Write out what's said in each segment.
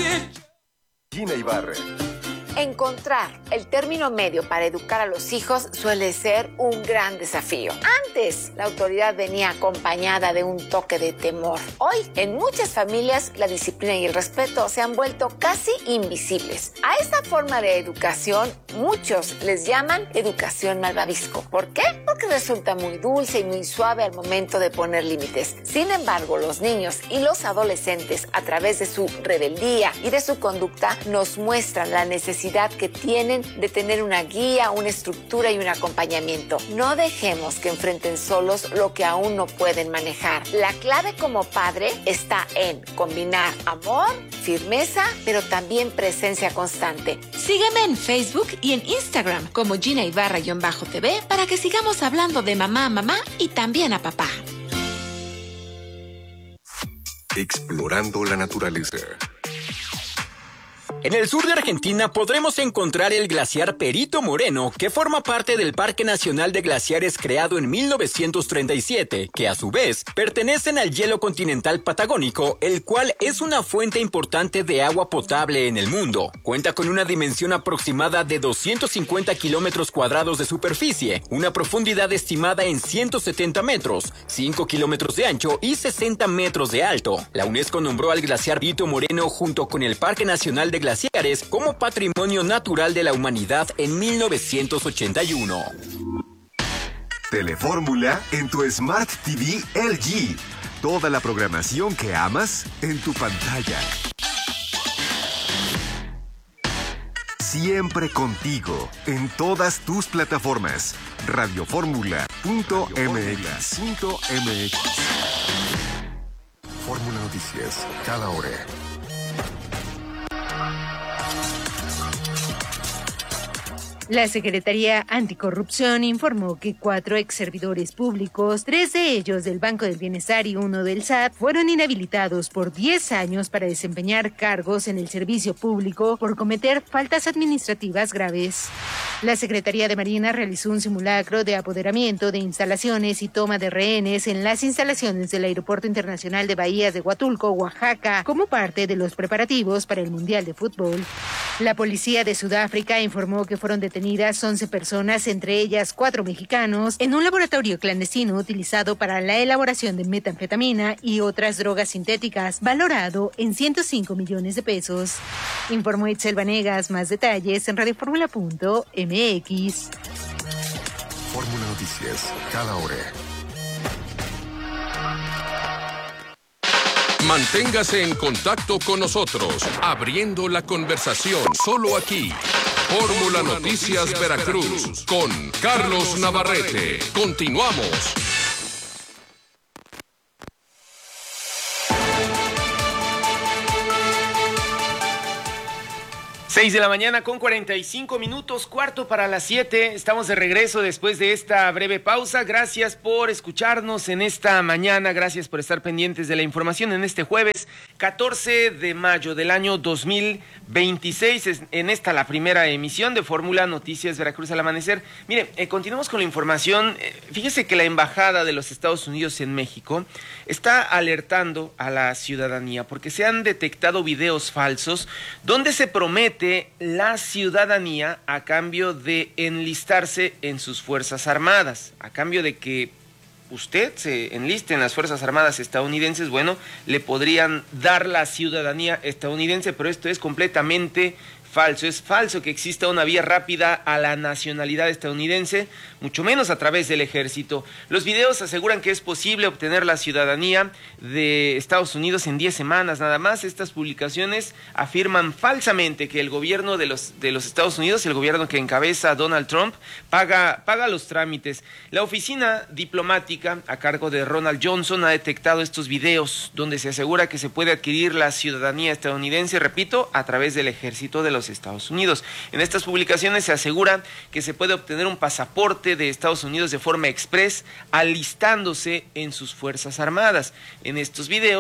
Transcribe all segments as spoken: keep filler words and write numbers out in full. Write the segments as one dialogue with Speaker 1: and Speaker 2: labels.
Speaker 1: Gina Ibarra.
Speaker 2: Encontrar el término medio para educar a los hijos suele ser un gran desafío. Antes, la autoridad venía acompañada de un toque de temor. Hoy, en muchas familias, la disciplina y el respeto se han vuelto casi invisibles. A esta forma de educación, muchos les llaman educación malvavisco. ¿Por qué? Porque resulta muy dulce y muy suave al momento de poner límites. Sin embargo, los niños y los adolescentes, a través de su rebeldía y de su conducta, nos muestran la necesidad que tienen de tener una guía, una estructura y un acompañamiento. No dejemos que enfrenten solos lo que aún no pueden manejar. La clave como padre está en combinar amor, firmeza, pero también presencia constante.
Speaker 3: Sígueme en Facebook y en Instagram como Gina Ibarra-T V para que sigamos hablando de mamá a mamá y también a papá.
Speaker 1: Explorando la naturaleza.
Speaker 4: En el sur de Argentina podremos encontrar el glaciar Perito Moreno, que forma parte del Parque Nacional de Glaciares creado en mil novecientos treinta y siete, que a su vez pertenecen al hielo continental patagónico, el cual es una fuente importante de agua potable en el mundo. Cuenta con una dimensión aproximada de doscientos cincuenta kilómetros cuadrados de superficie, una profundidad estimada en ciento setenta metros, cinco kilómetros de ancho y sesenta metros de alto. La UNESCO nombró al glaciar Perito Moreno junto con el Parque Nacional de Glaciares como Patrimonio Natural de la Humanidad en mil novecientos ochenta y uno.
Speaker 1: Telefórmula en tu Smart T V L G. Toda la programación que amas en tu pantalla. Siempre contigo en todas tus plataformas. Radioformula punto m x. Fórmula Noticias, cada hora.
Speaker 5: La Secretaría Anticorrupción informó que cuatro ex servidores públicos, tres de ellos del Banco del Bienestar y uno del S A T, fueron inhabilitados por diez años para desempeñar cargos en el servicio público por cometer faltas administrativas graves. La Secretaría de Marina realizó un simulacro de apoderamiento de instalaciones y toma de rehenes en las instalaciones del Aeropuerto Internacional de Bahías de Huatulco, Oaxaca, como parte de los preparativos para el Mundial de Fútbol. La policía de Sudáfrica informó que fueron detenidas once personas, entre ellas cuatro mexicanos, en un laboratorio clandestino utilizado para la elaboración de metanfetamina y otras drogas sintéticas, valorado en ciento cinco millones de pesos. Informó Itzel Vanegas. Más detalles en radioformula punto m x.
Speaker 1: Fórmula Noticias, cada hora.
Speaker 6: Manténgase en contacto con nosotros, abriendo la conversación, solo aquí. Fórmula Noticias Veracruz, con Carlos Navarrete. Continuamos.
Speaker 7: seis de la mañana con cuarenta y cinco minutos, cuarto para las siete. Estamos de regreso después de esta breve pausa. Gracias por escucharnos en esta mañana. Gracias por estar pendientes de la información en este jueves catorce de mayo del año dos mil veintiséis. En esta la primera emisión de Fórmula Noticias Veracruz al amanecer. Mire, eh, continuamos con la información. Eh, fíjese que la Embajada de los Estados Unidos en México está alertando a la ciudadanía porque se han detectado videos falsos donde se promete la ciudadanía a cambio de enlistarse en sus Fuerzas Armadas, a cambio de que usted se enliste en las Fuerzas Armadas estadounidenses. Bueno, le podrían dar la ciudadanía estadounidense, pero esto es completamente falso. Es falso que exista una vía rápida a la nacionalidad estadounidense, mucho menos a través del ejército. Los videos aseguran que es posible obtener la ciudadanía de Estados Unidos en diez semanas nada más. Estas publicaciones afirman falsamente que el gobierno de los, de los Estados Unidos, el gobierno que encabeza Donald Trump, paga, paga los trámites. La oficina diplomática a cargo de Ronald Johnson ha detectado estos videos donde se asegura que se puede adquirir la ciudadanía estadounidense, repito, a través del ejército de los Estados Unidos. En estas publicaciones se asegura que se puede obtener un pasaporte de Estados Unidos de forma express alistándose en sus Fuerzas Armadas. En estos videos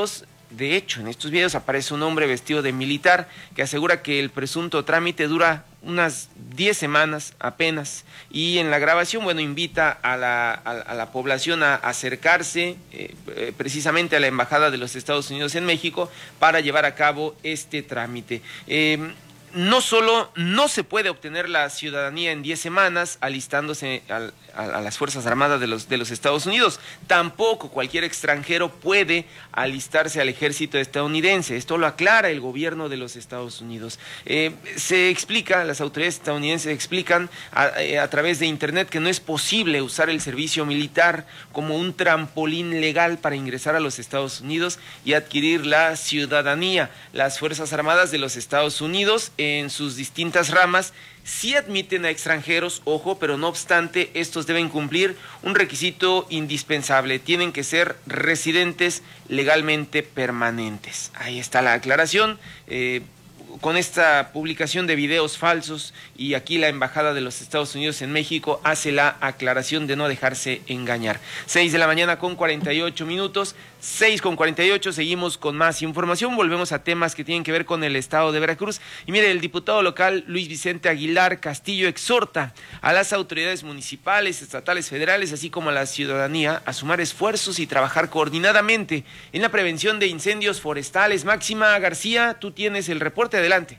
Speaker 7: De hecho, en estos videos aparece un hombre vestido de militar que asegura que el presunto trámite dura unas diez semanas apenas, y en la grabación, bueno, invita a la, a, a la población a acercarse eh, eh, precisamente a la Embajada de los Estados Unidos en México para llevar a cabo este trámite. Eh, No solo no se puede obtener la ciudadanía en diez semanas alistándose al, a, a las Fuerzas Armadas de los, de los Estados Unidos, tampoco cualquier extranjero puede alistarse al ejército estadounidense. Esto lo aclara el gobierno de los Estados Unidos. Eh, se explica, las autoridades estadounidenses explican a, a través de internet que no es posible usar el servicio militar como un trampolín legal para ingresar a los Estados Unidos y adquirir la ciudadanía. Las Fuerzas Armadas de los Estados Unidos en sus distintas ramas sí admiten a extranjeros, ojo, pero no obstante, estos deben cumplir un requisito indispensable: tienen que ser residentes legalmente permanentes. Ahí está la aclaración. Eh, con esta publicación de videos falsos, y aquí la Embajada de los Estados Unidos en México hace la aclaración de no dejarse engañar. seis de la mañana con cuarenta y ocho minutos, seis con cuarenta y ocho, seguimos con más información, volvemos a temas que tienen que ver con el estado de Veracruz. Y mire, el diputado local Luis Vicente Aguilar Castillo exhorta a las autoridades municipales, estatales, federales, así como a la ciudadanía a sumar esfuerzos y trabajar coordinadamente en la prevención de incendios forestales. Máxima García, tú tienes el reporte, adelante.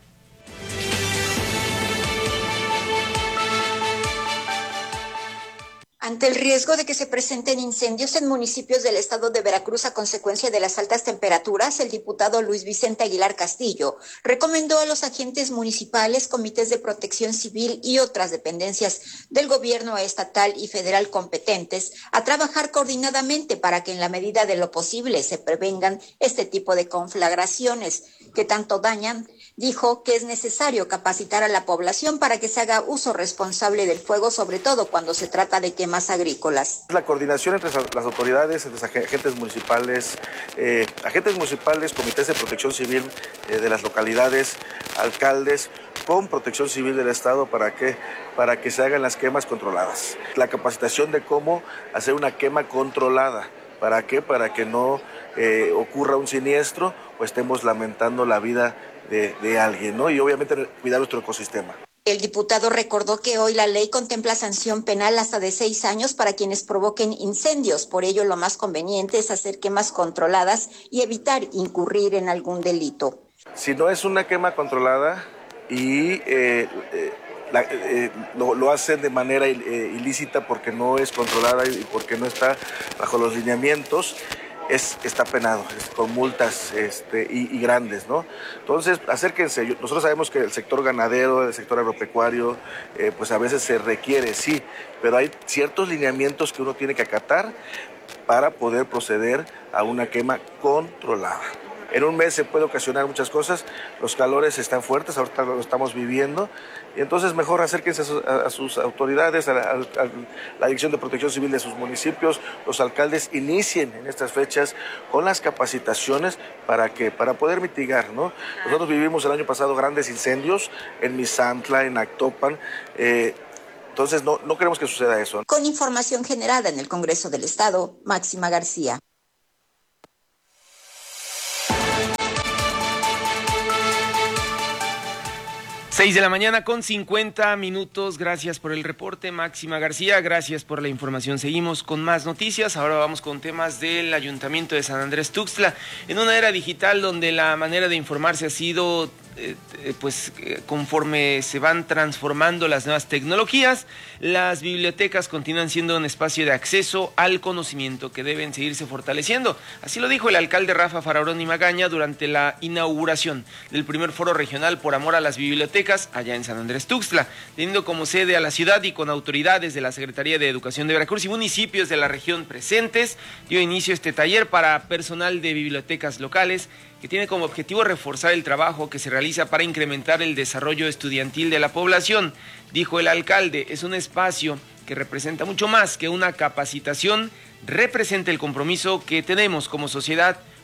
Speaker 8: Ante el riesgo de que se presenten incendios en municipios del estado de Veracruz a consecuencia de las altas temperaturas, el diputado Luis Vicente Aguilar Castillo recomendó a los agentes municipales, comités de protección civil y otras dependencias del gobierno estatal y federal competentes a trabajar coordinadamente para que en la medida de lo posible se prevengan este tipo de conflagraciones que tanto dañan. Dijo que es necesario capacitar a la población para que se haga uso responsable del fuego, sobre todo cuando se trata de quemas agrícolas.
Speaker 9: La coordinación entre las autoridades, entre los agentes municipales, eh, agentes municipales, comités de protección civil eh, de las localidades, alcaldes, con protección civil del estado para que, para que se hagan las quemas controladas. La capacitación de cómo hacer una quema controlada. ¿Para qué? Para que no eh, ocurra un siniestro o estemos lamentando la vida de, de alguien, ¿no? Y obviamente cuidar nuestro ecosistema.
Speaker 8: El diputado recordó que hoy la ley contempla sanción penal hasta de seis años para quienes provoquen incendios. Por ello, lo más conveniente es hacer quemas controladas y evitar incurrir en algún delito.
Speaker 9: Si no es una quema controlada y eh, eh, la, eh, lo, lo hacen de manera eh, ilícita porque no es controlada y porque no está bajo los lineamientos, Es, está penado, es, con multas este, y, y grandes, ¿no? Entonces, acérquense. Nosotros sabemos que el sector ganadero, el sector agropecuario, eh, pues a veces se requiere, sí, pero hay ciertos lineamientos que uno tiene que acatar para poder proceder a una quema controlada. En un mes se puede ocasionar muchas cosas, los calores están fuertes, ahorita lo estamos viviendo, y entonces mejor acérquense a, su, a, a sus autoridades, a la, a la Dirección de Protección Civil de sus municipios, los alcaldes inicien en estas fechas con las capacitaciones para que para poder mitigar, ¿no? Nosotros vivimos el año pasado grandes incendios en Misantla, en Actopan, eh, entonces no, no queremos que suceda eso.
Speaker 8: Con información generada en el Congreso del Estado, Máxima García.
Speaker 7: seis de la mañana con cincuenta minutos, gracias por el reporte, Máxima García, gracias por la información. Seguimos con más noticias, ahora vamos con temas del Ayuntamiento de San Andrés Tuxtla. En una era digital donde la manera de informarse ha sido, eh, pues eh, conforme se van transformando las nuevas tecnologías, las bibliotecas continúan siendo un espacio de acceso al conocimiento que deben seguirse fortaleciendo. Así lo dijo el alcalde Rafa Faraón y Magaña durante la inauguración del primer foro regional por amor a las bibliotecas allá en San Andrés Tuxtla, teniendo como sede a la ciudad y con autoridades de la Secretaría de Educación de Veracruz y municipios de la región presentes. Dio inicio este taller para personal de bibliotecas locales que tiene como objetivo reforzar el trabajo que se realiza para incrementar el desarrollo estudiantil de la población. Dijo el alcalde, es un espacio que representa mucho más que una capacitación, representa el compromiso que tenemos como sociedad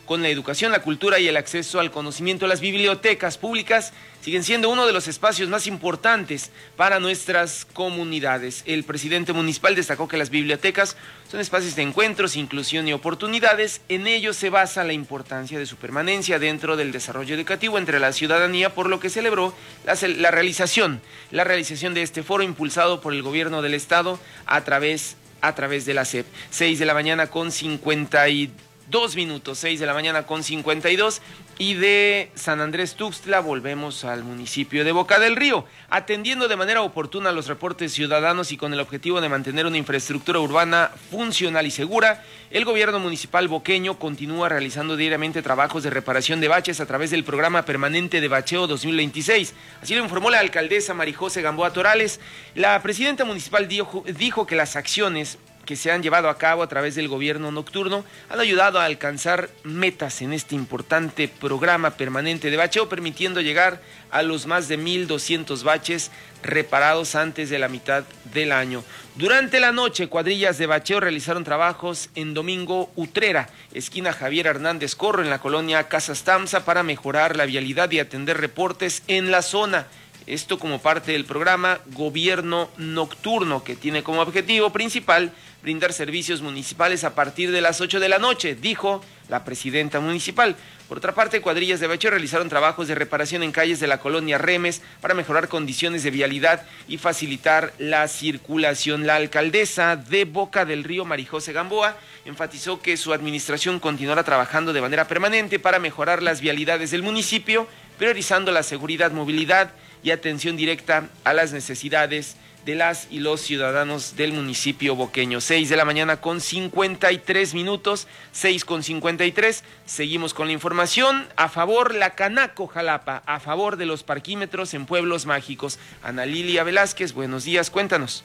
Speaker 7: con la educación, la cultura y el acceso al conocimiento. Las bibliotecas públicas siguen siendo uno de los espacios más importantes para nuestras comunidades. El presidente municipal destacó que las bibliotecas son espacios de encuentros, inclusión y oportunidades. En ello se basa la importancia de su permanencia dentro del desarrollo educativo entre la ciudadanía, por lo que celebró la, la realización, la realización de este foro impulsado por el gobierno del estado a través, a través de la S E P. seis de la mañana con cincuenta y dos minutos, seis de la mañana con cincuenta y dos, y de San Andrés Tuxtla volvemos al municipio de Boca del Río, atendiendo de manera oportuna los reportes ciudadanos y con el objetivo de mantener una infraestructura urbana funcional y segura. El gobierno municipal boqueño continúa realizando diariamente trabajos de reparación de baches a través del programa permanente de bacheo dos mil veintiséis. Así lo informó la alcaldesa Marijose Gamboa Torales. La presidenta municipal dijo, dijo que las acciones que se han llevado a cabo a través del gobierno nocturno han ayudado a alcanzar metas en este importante programa permanente de bacheo, permitiendo llegar a los más de mil doscientos baches reparados antes de la mitad del año. Durante la noche, cuadrillas de bacheo realizaron trabajos en Domingo Utrera, esquina Javier Hernández Corro, en la colonia Casas Tamsa, para mejorar la vialidad y atender reportes en la zona. Esto como parte del programa Gobierno Nocturno, que tiene como objetivo principal brindar servicios municipales a partir de las ocho de la noche, dijo la presidenta municipal. Por otra parte, cuadrillas de bacheo realizaron trabajos de reparación en calles de la colonia Remes para mejorar condiciones de vialidad y facilitar la circulación. La alcaldesa de Boca del Río, Marijose Gamboa, enfatizó que su administración continuará trabajando de manera permanente para mejorar las vialidades del municipio, priorizando la seguridad, movilidad y atención directa a las necesidades de las y los ciudadanos del municipio boqueño. seis de la mañana con cincuenta y tres minutos, seis con cincuenta y tres. Seguimos con la información. A favor la Canaco Jalapa, a favor de los parquímetros en pueblos mágicos. Ana Lilia Velázquez, buenos días, cuéntanos.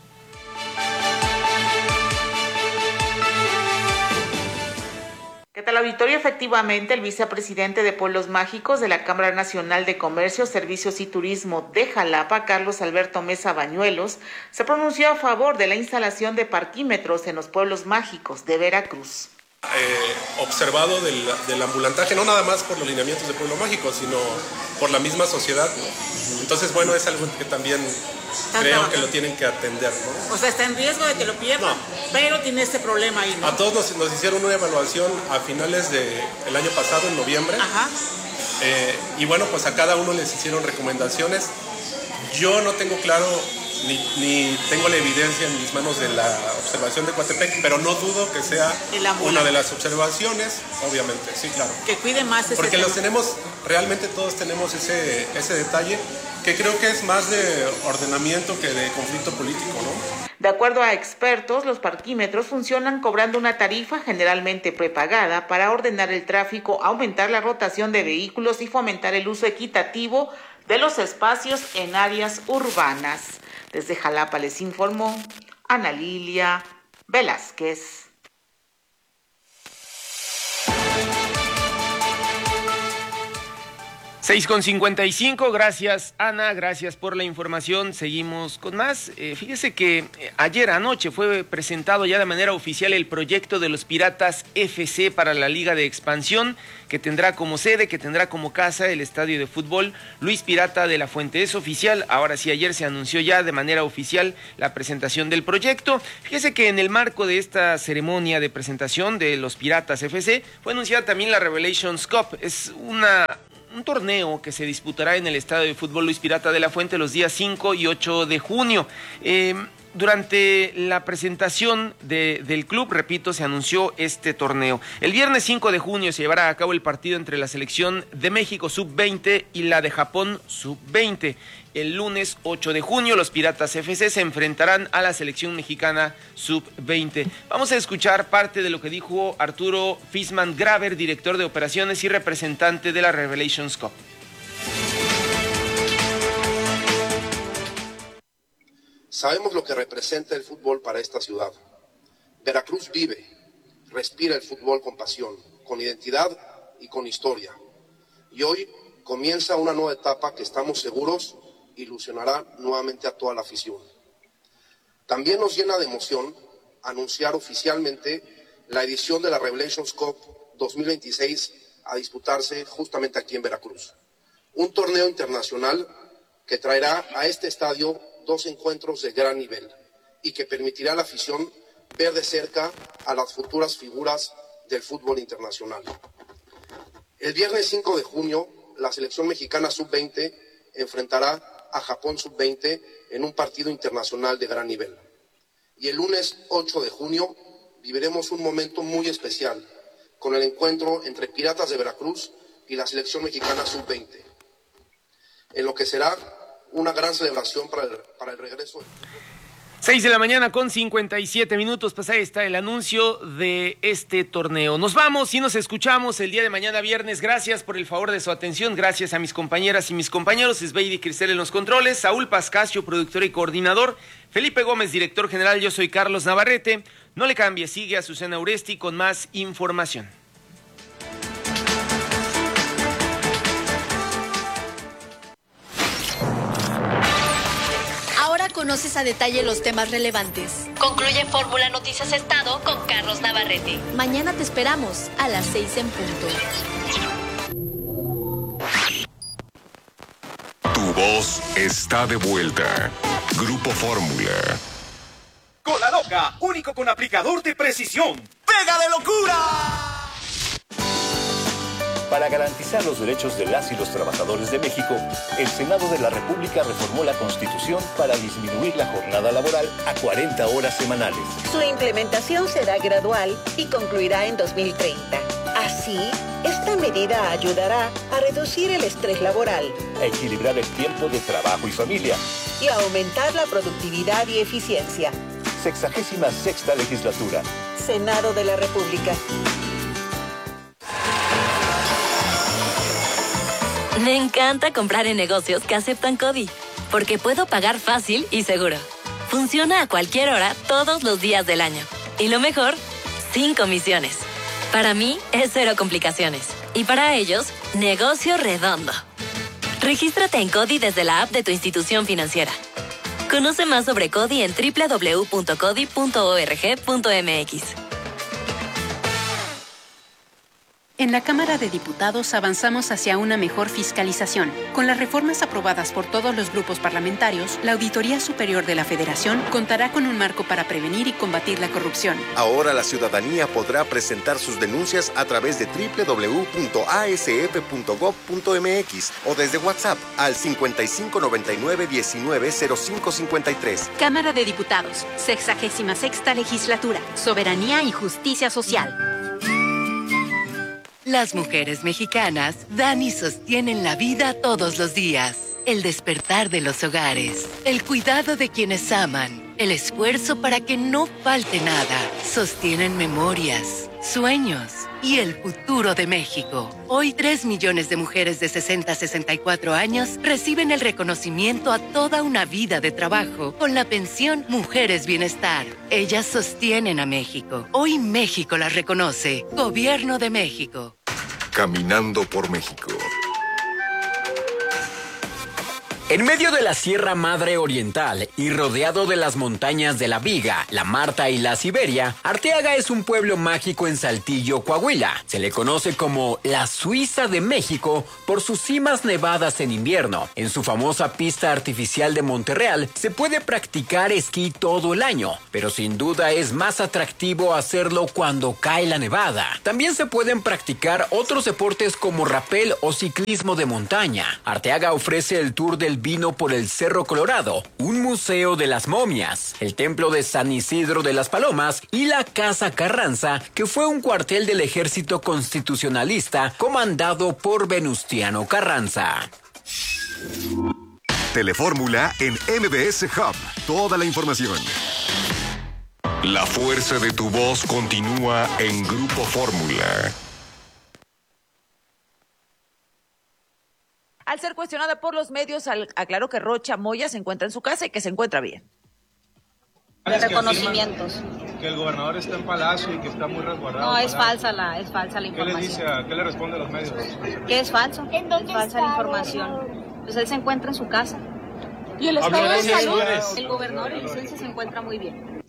Speaker 10: ¿Qué tal, auditorio? Efectivamente, el vicepresidente de Pueblos Mágicos de la Cámara Nacional de Comercio, Servicios y Turismo de Jalapa, Carlos Alberto Mesa Bañuelos, se pronunció a favor de la instalación de parquímetros en los pueblos mágicos de Veracruz.
Speaker 11: Eh, observado del, del ambulantaje, no nada más por los lineamientos de Pueblo Mágico, sino por la misma sociedad. Entonces, bueno, es algo que también creo que lo tienen que atender, ¿no?
Speaker 10: O sea, está en riesgo de que lo pierdan, no, pero tiene este problema ahí, ¿no?
Speaker 11: A todos nos, nos hicieron una evaluación a finales del año pasado, en noviembre.
Speaker 10: Ajá.
Speaker 11: Eh, y bueno, pues a cada uno les hicieron recomendaciones. Yo no tengo claro Ni, ni tengo la evidencia en mis manos de la observación de Coatepec, pero no dudo que sea una de las observaciones, obviamente, sí, claro.
Speaker 10: Que cuide más ese
Speaker 11: Porque
Speaker 10: tema.
Speaker 11: los tenemos, realmente todos tenemos ese, ese detalle, que creo que es más de ordenamiento que de conflicto político, ¿no?
Speaker 10: De acuerdo a expertos, los parquímetros funcionan cobrando una tarifa generalmente prepagada para ordenar el tráfico, aumentar la rotación de vehículos y fomentar el uso equitativo de los espacios en áreas urbanas. Desde Jalapa les informó Ana Lilia Velázquez.
Speaker 7: seis con cincuenta y cinco, gracias Ana, gracias por la información. Seguimos con más. Eh, fíjese que eh, ayer anoche fue presentado ya de manera oficial el proyecto de los Piratas F C para la Liga de Expansión, que tendrá como sede, que tendrá como casa el estadio de fútbol Luis Pirata de la Fuente. Es oficial, ahora sí, ayer se anunció ya de manera oficial la presentación del proyecto. Fíjese que en el marco de esta ceremonia de presentación de los Piratas F C fue anunciada también la Revelations Cup. Es una... un torneo que se disputará en el estadio de fútbol Luis Pirata de la Fuente los días cinco y ocho de junio. Eh, durante la presentación de, del club, repito, se anunció este torneo. El viernes cinco de junio se llevará a cabo el partido entre la selección de México sub veinte y la de Japón sub veinte. El lunes ocho de junio los Piratas F C se enfrentarán a la selección mexicana sub veinte. Vamos a escuchar parte de lo que dijo Arturo Fisman Graver, director de operaciones y representante de la Revelations Cup.
Speaker 12: Sabemos lo que representa el fútbol para esta ciudad. Veracruz vive, respira el fútbol con pasión, con identidad y con historia. Y hoy comienza una nueva etapa que estamos seguros ilusionará nuevamente a toda la afición. También nos llena de emoción anunciar oficialmente la edición de la Revelations Cup dos mil veintiséis a disputarse justamente aquí en Veracruz. Un torneo internacional que traerá a este estadio dos encuentros de gran nivel y que permitirá a la afición ver de cerca a las futuras figuras del fútbol internacional. El viernes cinco de junio, la selección mexicana sub veinte enfrentará a Japón sub veinte en un partido internacional de gran nivel. Y el lunes ocho de junio viviremos un momento muy especial con el encuentro entre Piratas de Veracruz y la selección mexicana sub veinte, en lo que será una gran celebración para el, para el regreso.
Speaker 7: seis de la mañana con cincuenta y siete minutos, pues ahí está el anuncio de este torneo. Nos vamos y nos escuchamos el día de mañana viernes. Gracias por el favor de su atención, gracias a mis compañeras y mis compañeros, Esbeidi Cristel en los controles, Saúl Pascasio, productor y coordinador, Felipe Gómez, director general, yo soy Carlos Navarrete. No le cambie, sigue a Susana Uresti con más información.
Speaker 13: Conoces a detalle los temas relevantes. Concluye Fórmula Noticias Estado con Carlos Navarrete. Mañana te esperamos a las seis en punto.
Speaker 1: Tu voz está de vuelta. Grupo Fórmula.
Speaker 14: Cola Loca, único con aplicador de precisión. ¡Pega de locura!
Speaker 15: Para garantizar los derechos de las y los trabajadores de México, el Senado de la República reformó la Constitución para disminuir la jornada laboral a cuarenta horas semanales.
Speaker 16: Su implementación será gradual y concluirá en dos mil treinta. Así, esta medida ayudará a reducir el estrés laboral,
Speaker 15: a equilibrar el tiempo de trabajo y familia
Speaker 16: y a aumentar la productividad y eficiencia.
Speaker 15: Sexagésima sexta legislatura.
Speaker 16: Senado de la República.
Speaker 13: Me encanta comprar en negocios que aceptan CODI, porque puedo pagar fácil y seguro. Funciona a cualquier hora, todos los días del año. Y lo mejor, sin comisiones. Para mí, es cero complicaciones. Y para ellos, negocio redondo. Regístrate en CODI desde la app de tu institución financiera. Conoce más sobre CODI en doble u doble u doble u punto codi punto org punto m x.
Speaker 17: En la Cámara de Diputados avanzamos hacia una mejor fiscalización. Con las reformas aprobadas por todos los grupos parlamentarios, la Auditoría Superior de la Federación contará con un marco para prevenir y combatir la corrupción.
Speaker 18: Ahora la ciudadanía podrá presentar sus denuncias a través de doble u doble u doble u punto a s f punto gob punto m x o desde WhatsApp al cincuenta y cinco noventa y nueve diecinueve cero cinco cincuenta y tres.
Speaker 17: Cámara de Diputados, sexagésima sexta legislatura, soberanía y justicia social.
Speaker 19: Las mujeres mexicanas dan y sostienen la vida todos los días. El despertar de los hogares, el cuidado de quienes aman, el esfuerzo para que no falte nada. Sostienen memorias, sueños y el futuro de México. Hoy, tres millones de mujeres de sesenta a sesenta y cuatro años reciben el reconocimiento a toda una vida de trabajo con la pensión Mujeres Bienestar. Ellas sostienen a México. Hoy México las reconoce. Gobierno de México.
Speaker 1: Caminando por México.
Speaker 4: En medio de la Sierra Madre Oriental y rodeado de las montañas de la Viga, la Marta y la Siberia, Arteaga es un pueblo mágico en Saltillo, Coahuila. Se le conoce como la Suiza de México por sus cimas nevadas en invierno. En su famosa pista artificial de Monterreal se puede practicar esquí todo el año, pero sin duda es más atractivo hacerlo cuando cae la nevada. También se pueden practicar otros deportes como rapel o ciclismo de montaña. Arteaga ofrece el tour del vino por el Cerro Colorado, un museo de las momias, el templo de San Isidro de las Palomas y la Casa Carranza, que fue un cuartel del ejército constitucionalista comandado por Venustiano Carranza.
Speaker 1: Telefórmula en M B S Hub. Toda la información. La fuerza de tu voz continúa en Grupo Fórmula.
Speaker 20: Al ser cuestionada por los medios, aclaró que Rocha Moya se encuentra en su casa y que se encuentra bien.
Speaker 21: Reconocimientos.
Speaker 22: Que el gobernador está en Palacio y que está muy resguardado.
Speaker 21: No, es falsa la, es falsa la información.
Speaker 22: ¿Qué le dice a, qué le responde a los medios?
Speaker 21: Que es falso, es falsa la información. Pues él se encuentra en su casa.
Speaker 20: ¿Y el estado de salud?
Speaker 21: El gobernador y licencia se encuentra muy bien.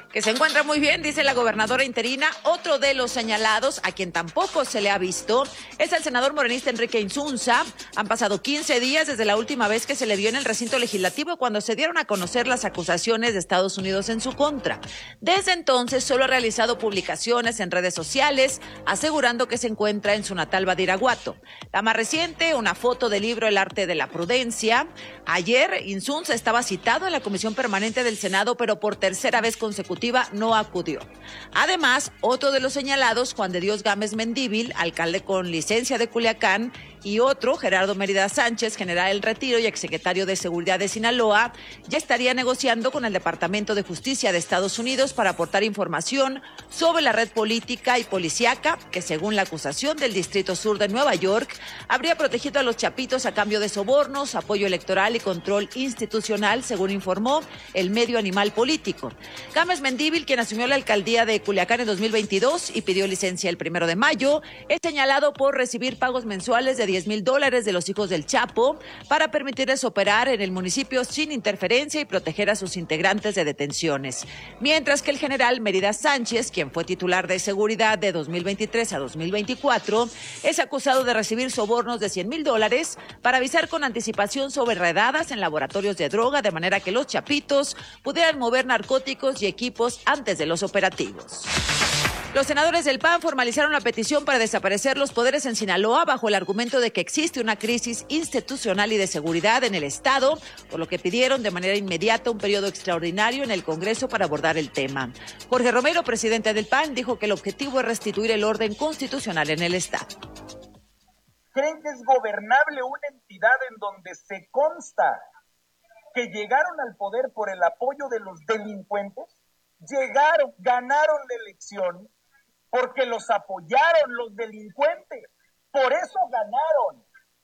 Speaker 20: Que se encuentra muy bien, dice la gobernadora interina. Otro de los señalados, a quien tampoco se le ha visto, es el senador morenista Enrique Insunza. Han pasado quince días desde la última vez que se le vio en el recinto legislativo cuando se dieron a conocer las acusaciones de Estados Unidos en su contra. Desde entonces solo ha realizado publicaciones en redes sociales asegurando que se encuentra en su natal Badiraguato. La más reciente, una foto del libro El arte de la prudencia. Ayer Insunza estaba citado en la Comisión Permanente del Senado, pero por tercera vez consecutiva no acudió. Además, otro de los señalados, Juan de Dios Gámez Mendívil, alcalde con licencia de Culiacán, y otro, Gerardo Mérida Sánchez, general del Retiro y exsecretario de Seguridad de Sinaloa, ya estaría negociando con el Departamento de Justicia de Estados Unidos para aportar información sobre la red política y policíaca que, según la acusación del Distrito Sur de Nueva York, habría protegido a los chapitos a cambio de sobornos, apoyo electoral y control institucional, según informó el medio Animal Político. Gámez Mendívil, quien asumió la alcaldía de Culiacán en dos mil veintidós y pidió licencia el primero de mayo, es señalado por recibir pagos mensuales de diez mil dólares de los hijos del Chapo para permitirles operar en el municipio sin interferencia y proteger a sus integrantes de detenciones. Mientras que el general Mérida Sánchez, quien fue titular de seguridad de dos mil veintitrés a dos mil veinticuatro, es acusado de recibir sobornos de cien mil dólares para avisar con anticipación sobre redadas en laboratorios de droga, de manera que los chapitos pudieran mover narcóticos y equipos antes de los operativos. Los senadores del P A N formalizaron la petición para desaparecer los poderes en Sinaloa bajo el argumento de que existe una crisis institucional y de seguridad en el Estado, por lo que pidieron de manera inmediata un periodo extraordinario en el Congreso para abordar el tema. Jorge Romero, presidente del P A N, dijo que el objetivo es restituir el orden constitucional en el Estado.
Speaker 2: ¿Creen que es gobernable una entidad en donde se consta que llegaron al poder por el apoyo de los delincuentes? Llegaron, ganaron la elección porque los apoyaron los delincuentes, por eso ganaron.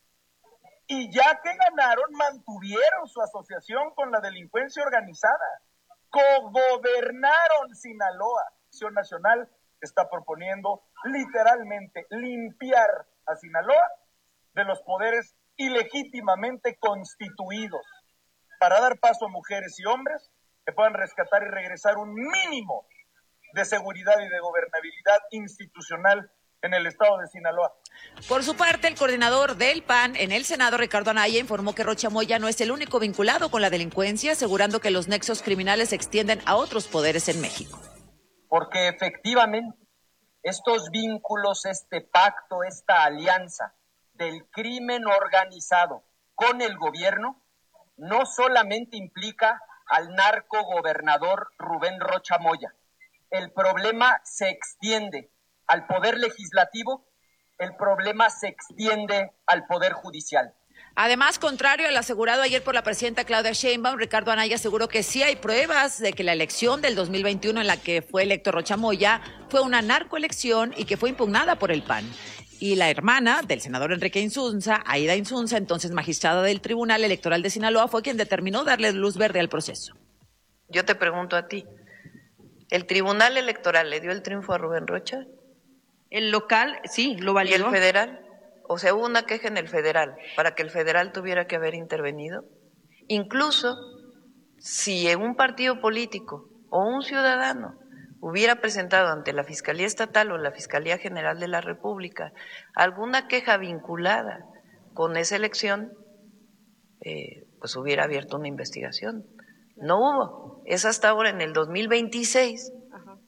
Speaker 2: Y ya que ganaron, mantuvieron su asociación con la delincuencia organizada, cogobernaron Sinaloa. Acción Nacional está proponiendo literalmente limpiar a Sinaloa de los poderes ilegítimamente constituidos para dar paso a mujeres y hombres que puedan rescatar y regresar un mínimo de seguridad y de gobernabilidad institucional en el estado de Sinaloa.
Speaker 20: Por su parte, el coordinador del P A N en el Senado, Ricardo Anaya, informó que Rocha Moya no es el único vinculado con la delincuencia, asegurando que los nexos criminales se extienden a otros poderes en México.
Speaker 2: Porque efectivamente estos vínculos, este pacto, esta alianza del crimen organizado con el gobierno no solamente implica al narcogobernador Rubén Rocha Moya. El problema se extiende al Poder Legislativo, el problema se extiende al Poder Judicial.
Speaker 20: Además, contrario al asegurado ayer por la presidenta Claudia Sheinbaum, Ricardo Anaya aseguró que sí hay pruebas de que la elección del dos mil veintiuno en la que fue electo Rocha Moya fue una narcoelección y que fue impugnada por el P A N. Y la hermana del senador Enrique Insunza, Aida Insunza, entonces magistrada del Tribunal Electoral de Sinaloa, fue quien determinó darle luz verde al proceso.
Speaker 3: Yo te pregunto a ti, ¿el Tribunal Electoral le dio el triunfo a Rubén Rocha?
Speaker 23: El local, sí, lo validó.
Speaker 3: ¿Y el federal? O sea, hubo una queja en el federal para que el federal tuviera que haber intervenido. Incluso si un partido político o un ciudadano hubiera presentado ante la Fiscalía Estatal o la Fiscalía General de la República alguna queja vinculada con esa elección, eh, pues hubiera abierto una investigación. No hubo. Es hasta ahora, en el dos mil veintiséis, Ajá.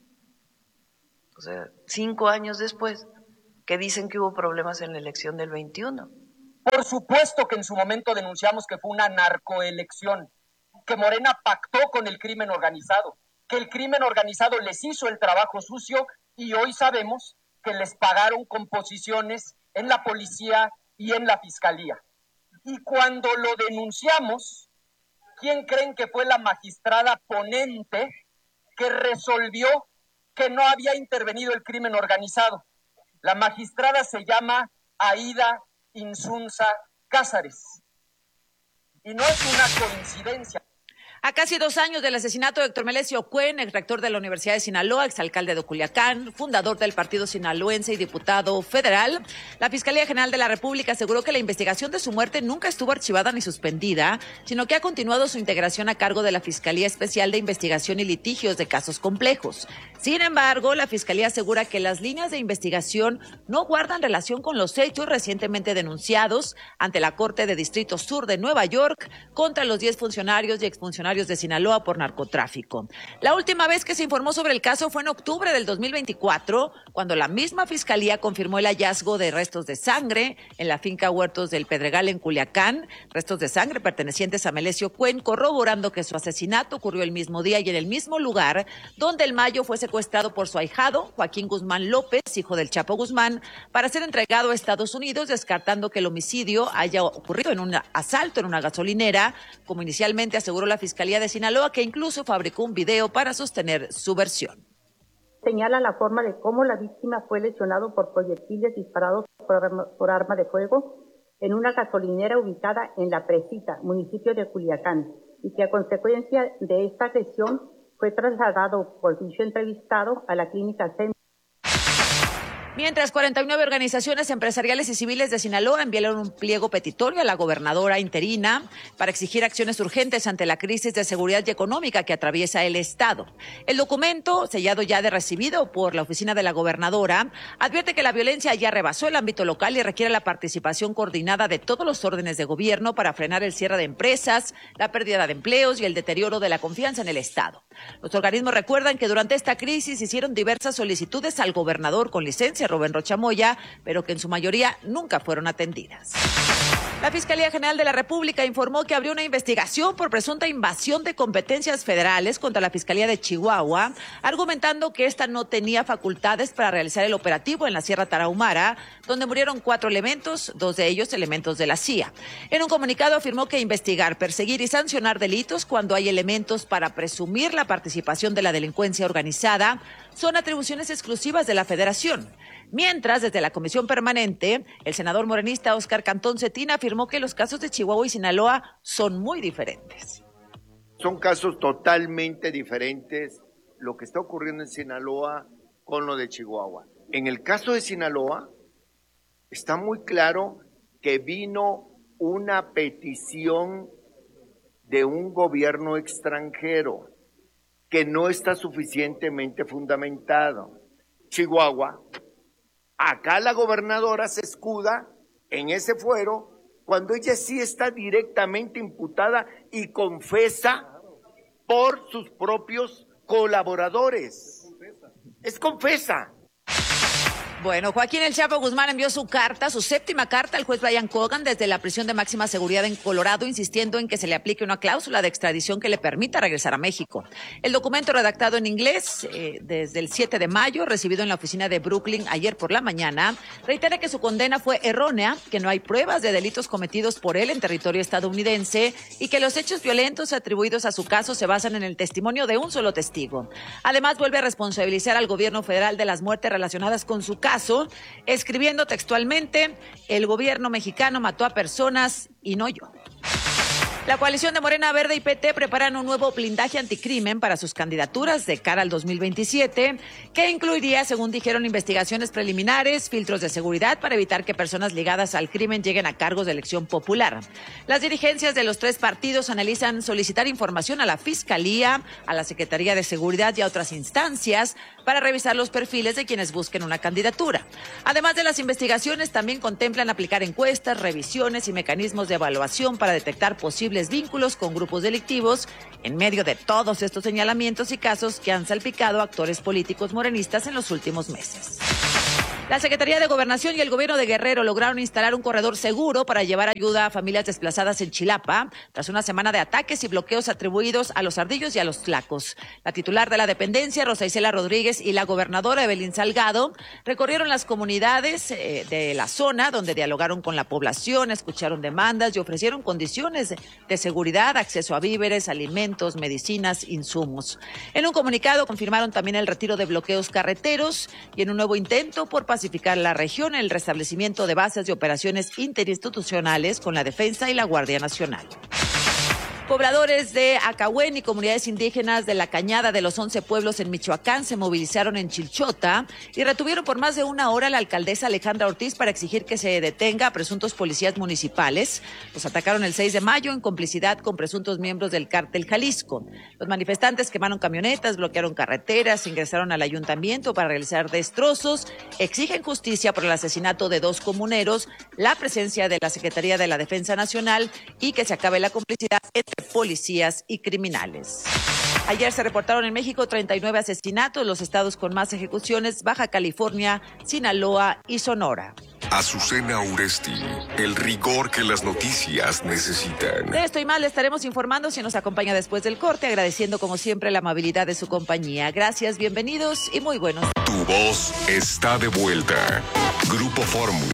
Speaker 3: o sea, cinco años después, que dicen que hubo problemas en la elección del veintiuno.
Speaker 2: Por supuesto que en su momento denunciamos que fue una narcoelección, que Morena pactó con el crimen organizado, que el crimen organizado les hizo el trabajo sucio y hoy sabemos que les pagaron con posiciones en la policía y en la fiscalía. Y cuando lo denunciamos, ¿quién creen que fue la magistrada ponente que resolvió que no había intervenido el crimen organizado? La magistrada se llama Aida Insunza Cázares. Y no es una coincidencia.
Speaker 20: A casi dos años del asesinato de Héctor Melesio Cuen, ex rector de la Universidad de Sinaloa, exalcalde de Culiacán, fundador del Partido Sinaloense y diputado federal, la Fiscalía General de la República aseguró que la investigación de su muerte nunca estuvo archivada ni suspendida, sino que ha continuado su integración a cargo de la Fiscalía Especial de Investigación y Litigios de Casos Complejos. Sin embargo, la Fiscalía asegura que las líneas de investigación no guardan relación con los hechos recientemente denunciados ante la Corte de Distrito Sur de Nueva York contra los diez funcionarios y exfuncionarios de Sinaloa por narcotráfico. La última vez que se informó sobre el caso fue en octubre del dos mil veinticuatro, cuando la misma Fiscalía confirmó el hallazgo de restos de sangre en la finca Huertos del Pedregal en Culiacán, restos de sangre pertenecientes a Melesio Cuen, corroborando que su asesinato ocurrió el mismo día y en el mismo lugar donde el Mayo fue secuestrado por su ahijado, Joaquín Guzmán López, hijo del Chapo Guzmán, para ser entregado a Estados Unidos, descartando que el homicidio haya ocurrido en un asalto en una gasolinera, como inicialmente aseguró la Fiscalía de Sinaloa, que incluso fabricó un video para sostener su versión.
Speaker 5: Señala la forma de cómo la víctima fue lesionado por proyectiles disparados por arma, por arma de fuego en una gasolinera ubicada en La Presita, municipio de Culiacán, y que a consecuencia de esta agresión fue trasladado por dicho entrevistado a la clínica C E M.
Speaker 20: Mientras, cuarenta y nueve organizaciones empresariales y civiles de Sinaloa enviaron un pliego petitorio a la gobernadora interina para exigir acciones urgentes ante la crisis de seguridad y económica que atraviesa el Estado. El documento, sellado ya de recibido por la oficina de la gobernadora, advierte que la violencia ya rebasó el ámbito local y requiere la participación coordinada de todos los órdenes de gobierno para frenar el cierre de empresas, la pérdida de empleos y el deterioro de la confianza en el Estado. Los organismos recuerdan que durante esta crisis hicieron diversas solicitudes al gobernador con licencia Rubén Rocha Moya, pero que en su mayoría nunca fueron atendidas. La Fiscalía General de la República informó que abrió una investigación por presunta invasión de competencias federales contra la Fiscalía de Chihuahua, argumentando que esta no tenía facultades para realizar el operativo en la Sierra Tarahumara, donde murieron cuatro elementos, dos de ellos elementos de la C I A. En un comunicado afirmó que investigar, perseguir y sancionar delitos cuando hay elementos para presumir la participación de la delincuencia organizada son atribuciones exclusivas de la Federación. Mientras, desde la Comisión Permanente, el senador morenista Óscar Cantón Cetina afirmó que los casos de Chihuahua y Sinaloa son muy diferentes.
Speaker 6: Son casos totalmente diferentes lo que está ocurriendo en Sinaloa con lo de Chihuahua. En el caso de Sinaloa, está muy claro que vino una petición de un gobierno extranjero que no está suficientemente fundamentado. Chihuahua, acá la gobernadora se escuda en ese fuero cuando ella sí está directamente imputada y confesa por sus propios colaboradores. Es confesa.
Speaker 20: Bueno, Joaquín El Chapo Guzmán envió su carta, su séptima carta al juez Brian Cogan desde la prisión de máxima seguridad en Colorado, insistiendo en que se le aplique una cláusula de extradición que le permita regresar a México. El documento, redactado en inglés eh, desde el siete de mayo, recibido en la oficina de Brooklyn ayer por la mañana, reitera que su condena fue errónea, que no hay pruebas de delitos cometidos por él en territorio estadounidense y que los hechos violentos atribuidos a su caso se basan en el testimonio de un solo testigo. Además, vuelve a responsabilizar al gobierno federal de las muertes relacionadas con su caso. Caso, escribiendo textualmente, el gobierno mexicano mató a personas y no yo. La coalición de Morena Verde y P T preparan un nuevo blindaje anticrimen para sus candidaturas de cara al dos mil veintisiete, que incluiría, según dijeron, investigaciones preliminares, filtros de seguridad para evitar que personas ligadas al crimen lleguen a cargos de elección popular. Las dirigencias de los tres partidos analizan solicitar información a la Fiscalía, a la Secretaría de Seguridad y a otras instancias para revisar los perfiles de quienes busquen una candidatura. Además de las investigaciones, también contemplan aplicar encuestas, revisiones y mecanismos de evaluación para detectar posibles vínculos con grupos delictivos en medio de todos estos señalamientos y casos que han salpicado a actores políticos morenistas en los últimos meses. La Secretaría de Gobernación y el Gobierno de Guerrero lograron instalar un corredor seguro para llevar ayuda a familias desplazadas en Chilapa, tras una semana de ataques y bloqueos atribuidos a los ardillos y a los tlacos. La titular de la dependencia, Rosa Isela Rodríguez, y la gobernadora Evelyn Salgado recorrieron las comunidades eh, de la zona, donde dialogaron con la población, escucharon demandas y ofrecieron condiciones de, de seguridad, acceso a víveres, alimentos, medicinas, insumos. En un comunicado confirmaron también el retiro de bloqueos carreteros y en un nuevo intento por pacificar la región, el restablecimiento de bases y operaciones interinstitucionales con la Defensa y la Guardia Nacional. Pobladores de Acahuén y comunidades indígenas de la Cañada de los once pueblos en Michoacán se movilizaron en Chilchota y retuvieron por más de una hora a la alcaldesa Alejandra Ortiz para exigir que se detenga a presuntos policías municipales. Los atacaron el seis de mayo en complicidad con presuntos miembros del Cártel Jalisco. Los manifestantes quemaron camionetas, bloquearon carreteras, ingresaron al ayuntamiento para realizar destrozos, exigen justicia por el asesinato de dos comuneros, la presencia de la Secretaría de la Defensa Nacional y que se acabe la complicidad entre policías y criminales. Ayer se reportaron en México treinta y nueve asesinatos, los estados con más ejecuciones, Baja California, Sinaloa y Sonora.
Speaker 1: Azucena Uresti, el rigor que las noticias necesitan.
Speaker 20: De esto y más le estaremos informando si nos acompaña después del corte, agradeciendo como siempre la amabilidad de su compañía. Gracias, bienvenidos y muy buenos.
Speaker 1: Tu voz está de vuelta. Grupo Fórmula.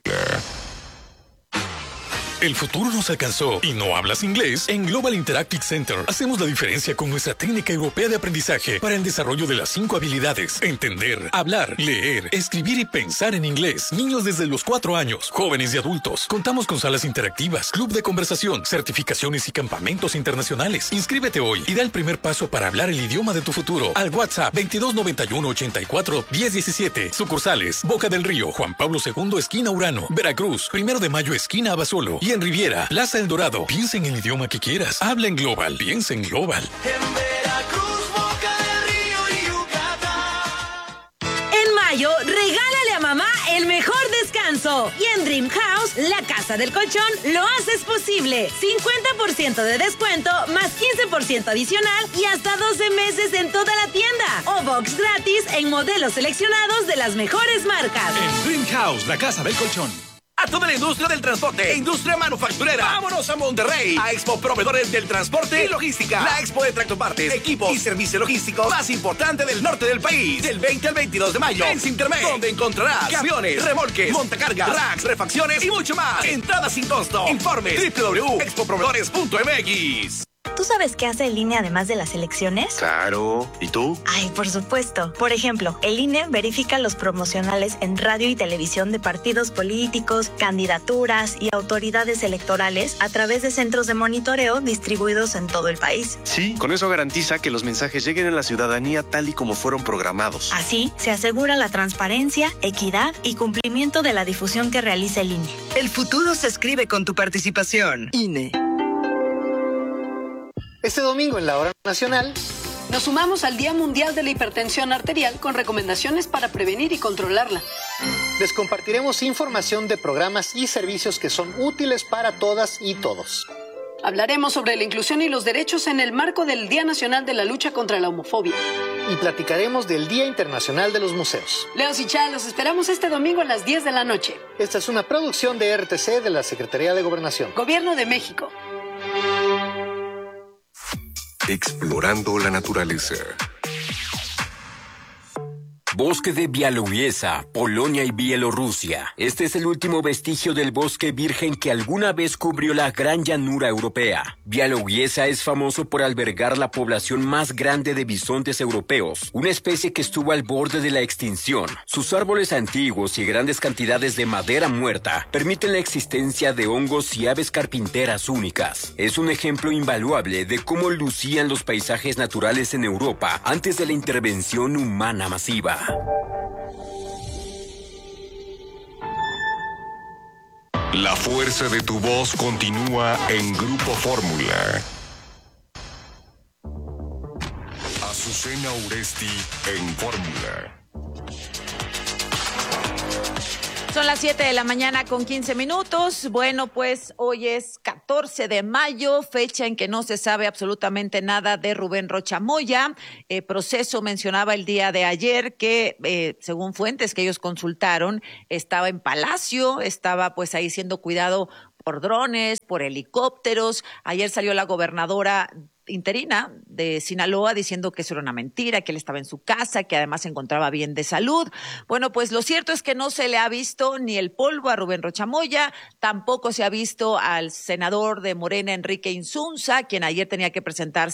Speaker 8: El futuro nos alcanzó y no hablas inglés. En Global Interactive Center hacemos la diferencia con nuestra técnica europea de aprendizaje para el desarrollo de las cinco habilidades: entender, hablar, leer, escribir y pensar en inglés. Niños desde los cuatro años, jóvenes y adultos. Contamos con salas interactivas, club de conversación, certificaciones y campamentos internacionales. Inscríbete hoy y da el primer paso para hablar el idioma de tu futuro al WhatsApp veintidós noventa y uno ochenta y cuatro diez diecisiete. Sucursales: Boca del Río, Juan Pablo segundo, esquina Urano, Veracruz, primero de mayo, esquina Abasolo. Y en Riviera, Plaza El Dorado. Piensa en el idioma que quieras. Habla en Global. Piensa en Global.
Speaker 9: En Veracruz, Boca del Río y Yucatán.
Speaker 11: En mayo, regálale a mamá el mejor descanso. Y en Dream House, la casa del colchón, lo haces posible. cincuenta por ciento de descuento, más quince por ciento adicional y hasta doce meses en toda la tienda. O box gratis en modelos seleccionados de las mejores marcas.
Speaker 14: En Dream House, la casa del colchón. A toda la industria del transporte e industria manufacturera. Vámonos a Monterrey, a Expo Proveedores del Transporte y Logística. La expo de tractopartes, equipos y servicio logístico más importante del norte del país. Del veinte al veintidós de mayo en Cintermex, donde encontrarás camiones, remolques, montacargas, racks, refacciones y mucho más. Entrada sin costo. Informe doble u doble u doble u punto expo proveedores punto m x.
Speaker 24: ¿Tú sabes qué hace el I N E además de las elecciones?
Speaker 25: Claro. ¿Y tú?
Speaker 24: Ay, por supuesto. Por ejemplo, el I N E verifica los promocionales en radio y televisión de partidos políticos, candidaturas y autoridades electorales a través de centros de monitoreo distribuidos en todo el país.
Speaker 25: Sí, con eso garantiza que los mensajes lleguen a la ciudadanía tal y como fueron programados.
Speaker 24: Así, se asegura la transparencia, equidad y cumplimiento de la difusión que realiza el I N E.
Speaker 26: El futuro se escribe con tu participación. I N E.
Speaker 27: Este domingo en la Hora Nacional
Speaker 17: nos sumamos al Día Mundial de la Hipertensión Arterial con recomendaciones para prevenir y controlarla.
Speaker 27: Les compartiremos información de programas y servicios que son útiles para todas y todos.
Speaker 17: Hablaremos sobre la inclusión y los derechos en el marco del Día Nacional de la Lucha contra la Homofobia.
Speaker 27: Y platicaremos del Día Internacional de los Museos.
Speaker 17: Leos y Chá, los esperamos este domingo a las diez de la noche.
Speaker 27: Esta es una producción de R T C de la Secretaría de Gobernación.
Speaker 17: Gobierno de México.
Speaker 1: Explorando la naturaleza.
Speaker 4: Bosque de Białowieża, Polonia y Bielorrusia. Este es el último vestigio del bosque virgen que alguna vez cubrió la gran llanura europea. Białowieża es famoso por albergar la población más grande de bisontes europeos, una especie que estuvo al borde de la extinción. Sus árboles antiguos y grandes cantidades de madera muerta permiten la existencia de hongos y aves carpinteras únicas. Es un ejemplo invaluable de cómo lucían los paisajes naturales en Europa antes de la intervención humana masiva.
Speaker 1: La fuerza de tu voz continúa en Grupo Fórmula. Azucena Uresti en Fórmula.
Speaker 20: Son las siete de la mañana con quince minutos. Bueno, pues hoy es catorce de mayo, fecha en que no se sabe absolutamente nada de Rubén Rocha Moya. Eh, Proceso mencionaba el día de ayer que, eh, según fuentes que ellos consultaron, estaba en Palacio, estaba pues ahí siendo cuidado por drones, por helicópteros. Ayer salió la gobernadora interina de Sinaloa diciendo que eso era una mentira, que él estaba en su casa, que además se encontraba bien de salud. Bueno, pues lo cierto es que no se le ha visto ni el polvo a Rubén Rocha Moya, tampoco se ha visto al senador de Morena, Enrique Insunza, quien ayer tenía que presentarse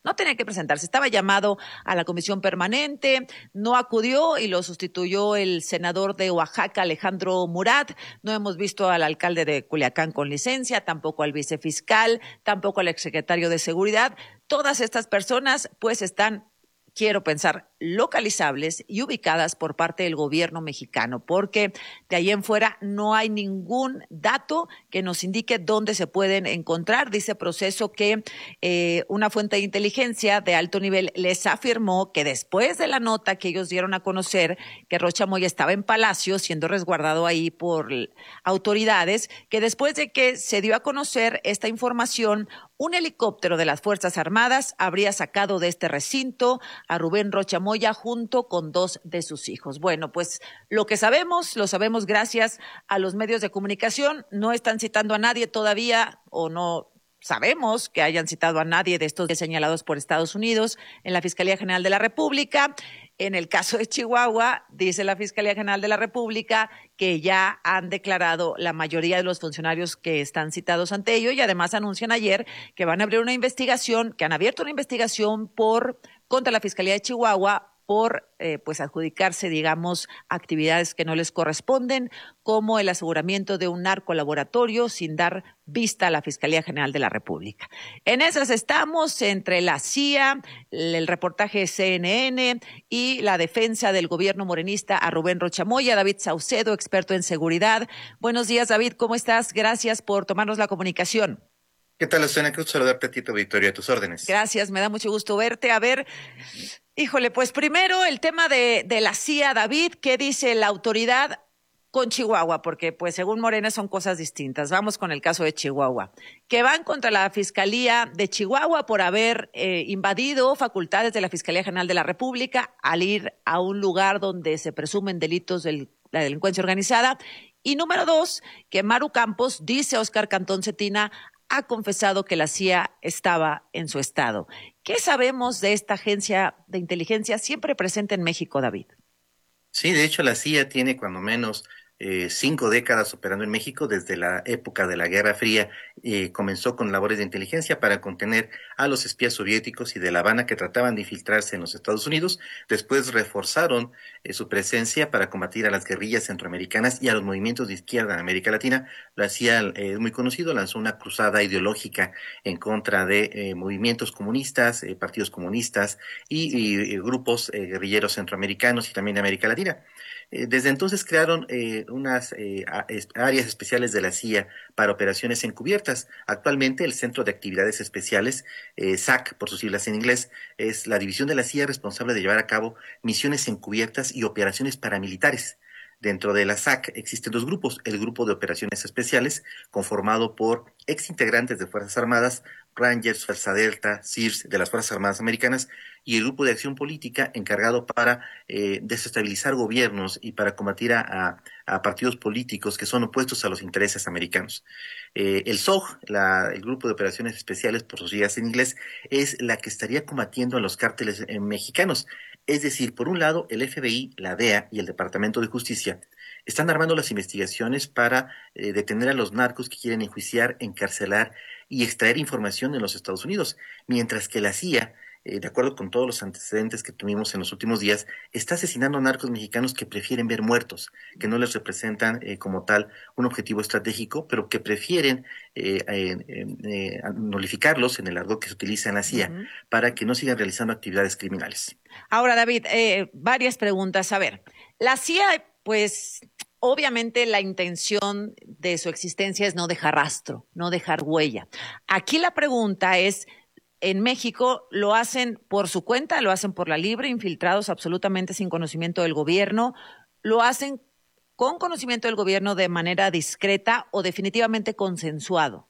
Speaker 20: no tenía que presentarse. Estaba llamado a la comisión permanente, no acudió y lo sustituyó el senador de Oaxaca, Alejandro Murat. No hemos visto al alcalde de Culiacán con licencia, tampoco al vicefiscal, tampoco al exsecretario de Seguridad. Todas estas personas pues están, quiero pensar, localizables y ubicadas por parte del gobierno mexicano, porque de ahí en fuera no hay ningún dato que nos indique dónde se pueden encontrar. Dice Proceso que eh, una fuente de inteligencia de alto nivel les afirmó que después de la nota que ellos dieron a conocer que Rocha Moya estaba en Palacio siendo resguardado ahí por autoridades, que después de que se dio a conocer esta información, un helicóptero de las Fuerzas Armadas habría sacado de este recinto a Rubén Rocha Moya junto con dos de sus hijos. Bueno, pues lo que sabemos, lo sabemos gracias a los medios de comunicación. No están citando a nadie todavía, o no sabemos que hayan citado a nadie de estos señalados por Estados Unidos en la Fiscalía General de la República. En el caso de Chihuahua, dice la Fiscalía General de la República que ya han declarado la mayoría de los funcionarios que están citados ante ello, y además anuncian ayer que van a abrir una investigación, que han abierto una investigación por contra la Fiscalía de Chihuahua por eh, pues adjudicarse, digamos, actividades que no les corresponden, como el aseguramiento de un narcolaboratorio sin dar vista a la Fiscalía General de la República. En esas estamos, entre la C I A, el reportaje de C N N y la defensa del gobierno morenista a Rubén Rocha Moya. David Saucedo, experto en seguridad. Buenos días, David, ¿cómo estás? Gracias por tomarnos la comunicación.
Speaker 7: ¿Qué tal, Susana? Cruz, saludarte a ti, tu Victoria, a tus órdenes.
Speaker 20: Gracias, me da mucho gusto verte. A ver, híjole, pues primero el tema de, de la C I A, David, ¿qué dice la autoridad con Chihuahua? Porque pues según Morena son cosas distintas. Vamos con el caso de Chihuahua. Que van contra la Fiscalía de Chihuahua por haber eh, invadido facultades de la Fiscalía General de la República al ir a un lugar donde se presumen delitos de la delincuencia organizada. Y número dos, que Maru Campos, dice Óscar Cantón Cetina, ha confesado que la C I A estaba en su estado. ¿Qué sabemos de esta agencia de inteligencia siempre presente en México, David?
Speaker 7: Sí, de hecho la C I A tiene cuando menos eh, cinco décadas operando en México. Desde la época de la Guerra Fría eh, comenzó con labores de inteligencia para contener a los espías soviéticos y de La Habana que trataban de infiltrarse en los Estados Unidos. Después reforzaron eh, su presencia para combatir a las guerrillas centroamericanas y a los movimientos de izquierda en América Latina. La C I A es eh, muy conocido, lanzó una cruzada ideológica en contra de eh, movimientos comunistas, eh, partidos comunistas y, y, y grupos eh, guerrilleros centroamericanos y también de América Latina. Eh, desde entonces crearon eh, unas eh, áreas especiales de la C I A para operaciones encubiertas. Actualmente el Centro de Actividades Especiales, eh, S A C por sus siglas en inglés, es la división de la C I A responsable de llevar a cabo misiones encubiertas y operaciones paramilitares. Dentro de la S A C existen dos grupos: el Grupo de Operaciones Especiales, conformado por exintegrantes de Fuerzas Armadas, Rangers, Fuerza Delta, S I R S de las Fuerzas Armadas Americanas, y el Grupo de Acción Política, encargado para eh, desestabilizar gobiernos y para combatir a, a, a partidos políticos que son opuestos a los intereses americanos. Eh, el S O G, la, el Grupo de Operaciones Especiales, por sus siglas en inglés, es la que estaría combatiendo a los cárteles eh, mexicanos. Es decir, por un lado, el F B I, la D E A y el Departamento de Justicia están armando las investigaciones para eh, detener a los narcos que quieren enjuiciar, encarcelar y extraer información en los Estados Unidos, mientras que la C I A, eh, de acuerdo con todos los antecedentes que tuvimos en los últimos días, está asesinando a narcos mexicanos que prefieren ver muertos, que no les representan eh, como tal un objetivo estratégico, pero que prefieren eh, eh, eh, nulificarlos, en el argot que se utiliza en la C I A, uh-huh, para que no sigan realizando actividades criminales.
Speaker 20: Ahora, David, eh, varias preguntas. A ver, la C I A, pues obviamente la intención de su existencia es no dejar rastro, no dejar huella. Aquí la pregunta es, en México lo hacen por su cuenta, lo hacen por la libre, infiltrados absolutamente sin conocimiento del gobierno, lo hacen con conocimiento del gobierno de manera discreta o definitivamente consensuado.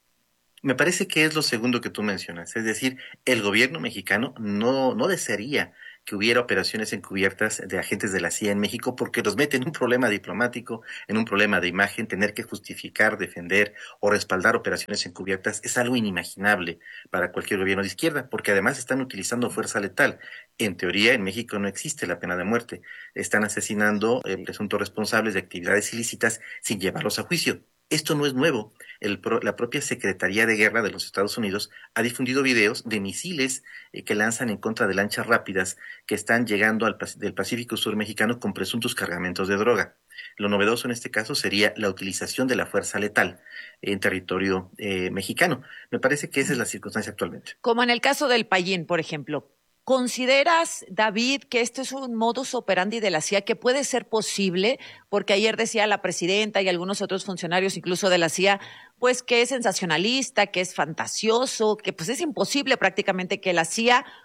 Speaker 7: Me parece que es lo segundo que tú mencionas, es decir, el gobierno mexicano no, no desearía que hubiera operaciones encubiertas de agentes de la C I A en México, porque los mete en un problema diplomático, en un problema de imagen. Tener que justificar, defender o respaldar operaciones encubiertas es algo inimaginable para cualquier gobierno de izquierda, porque además están utilizando fuerza letal. En teoría, en México no existe la pena de muerte. Están asesinando eh, presuntos responsables de actividades ilícitas sin llevarlos a juicio. Esto no es nuevo. El pro, la propia Secretaría de Guerra de los Estados Unidos ha difundido videos de misiles eh, que lanzan en contra de lanchas rápidas que están llegando al del Pacífico Sur mexicano con presuntos cargamentos de droga. Lo novedoso en este caso sería la utilización de la fuerza letal en territorio eh, mexicano. Me parece que esa es la circunstancia actualmente.
Speaker 20: Como en el caso del Payín, por ejemplo. ¿Consideras, David, que esto es un modus operandi de la C I A que puede ser posible? Porque ayer decía la presidenta y algunos otros funcionarios, incluso de la C I A, pues que es sensacionalista, que es fantasioso, que pues es imposible prácticamente que la C I A,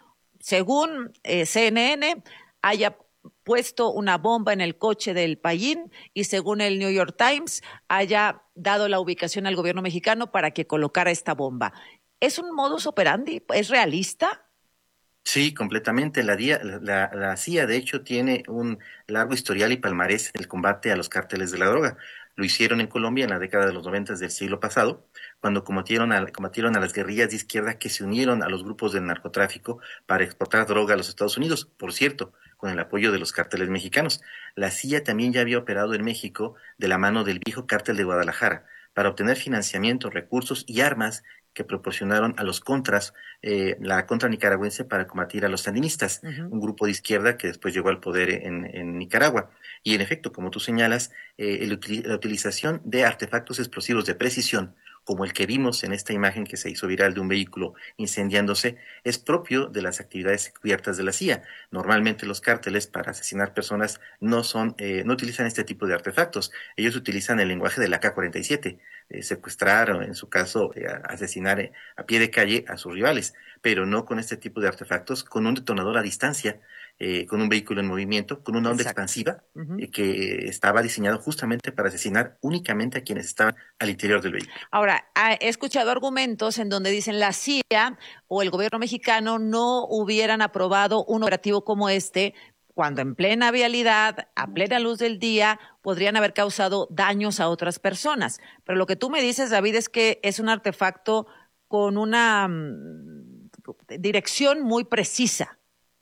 Speaker 20: según eh, C N N, haya puesto una bomba en el coche del Payín y según el New York Times haya dado la ubicación al gobierno mexicano para que colocara esta bomba. ¿Es un modus operandi? ¿Es realista?
Speaker 7: Sí, completamente. La, la, la C I A, de hecho, tiene un largo historial y palmarés en el combate a los cárteles de la droga. Lo hicieron en Colombia en la década de los noventas del siglo pasado, cuando combatieron a, combatieron a las guerrillas de izquierda que se unieron a los grupos del narcotráfico para exportar droga a los Estados Unidos, por cierto, con el apoyo de los cárteles mexicanos. La C I A también ya había operado en México de la mano del viejo cártel de Guadalajara para obtener financiamiento, recursos y armas que proporcionaron a los contras, eh, la contra nicaragüense para combatir a los sandinistas, uh-huh. un grupo de izquierda que después llegó al poder en, en Nicaragua. Y en efecto, como tú señalas, eh, el, la utilización de artefactos explosivos de precisión, como el que vimos en esta imagen que se hizo viral de un vehículo incendiándose, es propio de las actividades encubiertas de la C I A. Normalmente los cárteles para asesinar personas no son, eh, no utilizan este tipo de artefactos. Ellos utilizan el lenguaje del A K cuarenta y siete, eh, secuestrar o en su caso eh, asesinar eh, a pie de calle a sus rivales, pero no con este tipo de artefactos, con un detonador a distancia, eh, con un vehículo en movimiento, con una onda Exacto. expansiva uh-huh. eh, que estaba diseñado justamente para asesinar únicamente a quienes estaban al interior del vehículo.
Speaker 20: Ahora, he escuchado argumentos en donde dicen la C I A o el gobierno mexicano no hubieran aprobado un operativo como este cuando en plena vialidad, a plena luz del día, podrían haber causado daños a otras personas. Pero lo que tú me dices, David, es que es un artefacto con una um, dirección muy precisa.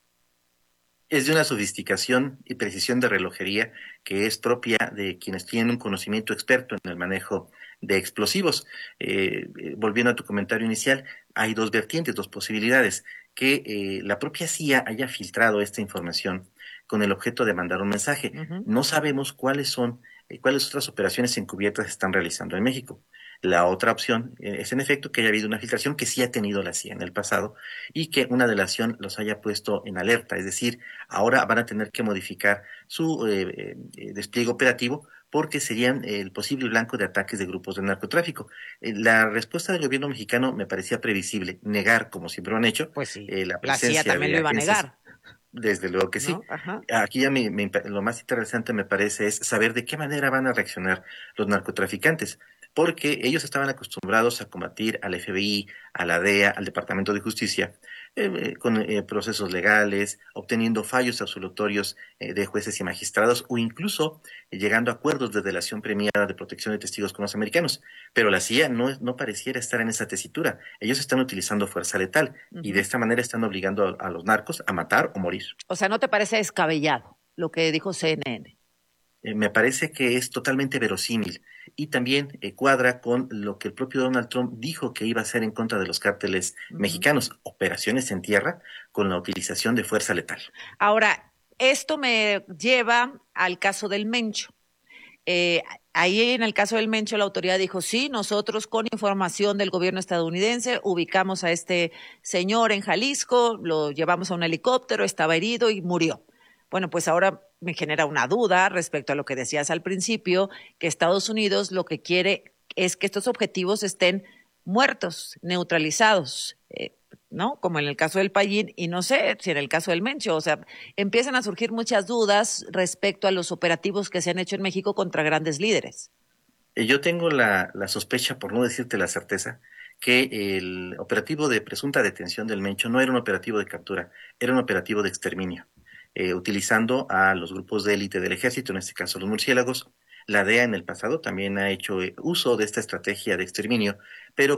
Speaker 7: Es de una sofisticación y precisión de relojería que es propia de quienes tienen un conocimiento experto en el manejo de explosivos. Eh, eh, volviendo a tu comentario inicial, hay dos vertientes, dos posibilidades. Que eh, la propia C I A haya filtrado esta información con el objeto de mandar un mensaje. Uh-huh. No sabemos cuáles son, eh, cuáles otras operaciones encubiertas se están realizando en México. La otra opción eh, es en efecto que haya habido una filtración que sí ha tenido la C I A en el pasado y que una delación los haya puesto en alerta, es decir, ahora van a tener que modificar su eh, eh, despliegue operativo porque serían eh, el posible blanco de ataques de grupos de narcotráfico. Eh, la respuesta del gobierno mexicano me parecía previsible, negar, como siempre lo han hecho,
Speaker 20: pues sí,
Speaker 7: eh, la
Speaker 20: presencia la C I A también lo iba a negar.
Speaker 7: Desde luego que sí. ¿No? Aquí ya me, me, lo más interesante me parece es saber de qué manera van a reaccionar los narcotraficantes, porque ellos estaban acostumbrados a combatir al F B I, a la D E A, al Departamento de Justicia, eh, con eh, procesos legales, obteniendo fallos absolutorios eh, de jueces y magistrados o incluso eh, llegando a acuerdos de delación premiada de protección de testigos con los americanos. Pero la C I A no, no pareciera estar en esa tesitura. Ellos están utilizando fuerza letal uh-huh. y de esta manera están obligando a, a los narcos a matar o morir.
Speaker 20: O sea, ¿no te parece descabellado lo que dijo C N N?
Speaker 7: Eh, me parece que es totalmente verosímil y también eh, cuadra con lo que el propio Donald Trump dijo que iba a hacer en contra de los cárteles uh-huh. mexicanos, operaciones en tierra con la utilización de fuerza letal.
Speaker 20: Ahora, esto me lleva al caso del Mencho. Eh, ahí en el caso del Mencho la autoridad dijo, sí, nosotros con información del gobierno estadounidense ubicamos a este señor en Jalisco, lo llevamos a un helicóptero, estaba herido y murió. Bueno, pues ahora me genera una duda respecto a lo que decías al principio, que Estados Unidos lo que quiere es que estos objetivos estén muertos, neutralizados, eh, ¿no? Como en el caso del Payín y no sé si en el caso del Mencho. O sea, empiezan a surgir muchas dudas respecto a los operativos que se han hecho en México contra grandes líderes.
Speaker 7: Yo tengo la, la sospecha, por no decirte la certeza, que el operativo de presunta detención del Mencho no era un operativo de captura, era un operativo de exterminio. Eh, utilizando a los grupos de élite del ejército, en este caso los murciélagos. La D E A en el pasado también ha hecho eh, uso de esta estrategia de exterminio, pero